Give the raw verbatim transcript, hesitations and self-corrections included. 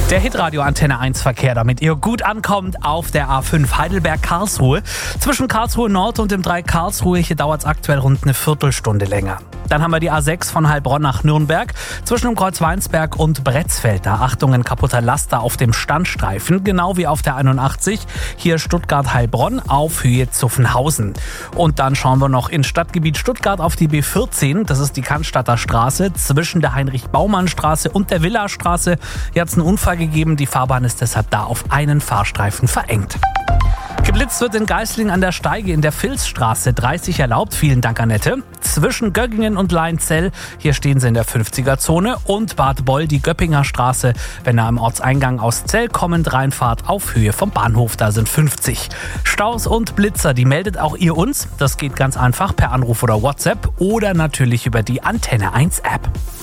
Der Hitradio Antenne eins Verkehr, damit ihr gut ankommt auf der A fünf Heidelberg-Karlsruhe. Zwischen Karlsruhe Nord und dem Dreieck Karlsruhe, hier dauert es aktuell rund eine Viertelstunde länger. Dann haben wir die A sechs von Heilbronn nach Nürnberg. Zwischen dem Kreuz Weinsberg und Bretzfeld, da Achtung, ein kaputter Laster auf dem Standstreifen. Genau wie auf der einundachtzig, hier Stuttgart-Heilbronn auf Höhe Zuffenhausen. Und dann schauen wir noch in Stadtgebiet Stuttgart auf die B vierzehn. Das ist die Cannstatter Straße zwischen der Heinrich-Baumann-Straße und der Villastraße. Hier hat es einen Unfall gegeben. Die Fahrbahn ist deshalb da auf einen Fahrstreifen verengt. Geblitzt wird in Geislingen an der Steige in der Vilsstraße. dreißig erlaubt, vielen Dank Annette. Zwischen Göggingen und Leinzell, hier stehen sie in der fünfziger-Zone. Und Bad Boll, die Göppinger Straße, wenn ihr am Ortseingang aus Zell kommend reinfahrt, auf Höhe vom Bahnhof, da sind fünfzig. Staus und Blitzer, die meldet auch ihr uns. Das geht ganz einfach per Anruf oder WhatsApp oder natürlich über die Antenne eins App.